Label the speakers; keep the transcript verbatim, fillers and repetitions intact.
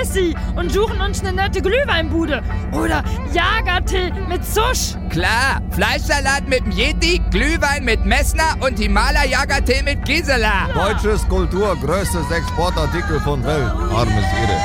Speaker 1: Sissi und suchen uns eine nette Glühweinbude. Oder Jagertee mit Zusch.
Speaker 2: Klar, Fleischsalat mit dem Yeti, Glühwein mit Messner und Himalaya-Jagertee mit Gisela.
Speaker 3: Deutsches Kultur, größtes Exportartikel von Welt. Armes Irre.